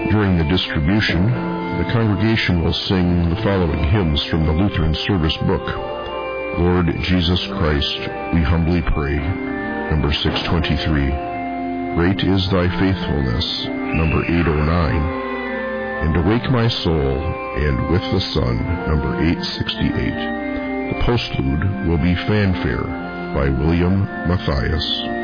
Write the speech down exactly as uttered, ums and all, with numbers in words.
During the distribution, the congregation will sing the following hymns from the Lutheran Service Book. Lord Jesus Christ, we humbly pray, number six twenty-three. Great is thy faithfulness, number eight oh nine. And Awake My Soul, and With the Sun, number eight sixty-eight. The postlude will be Fanfare by William Matthias.